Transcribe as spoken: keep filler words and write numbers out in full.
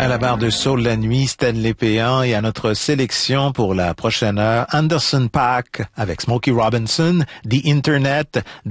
À la barre de Soul la nuit, Stanley Péan, et à notre sélection pour la prochaine heure, Anderson .Paak avec Smokey Robinson, The Internet,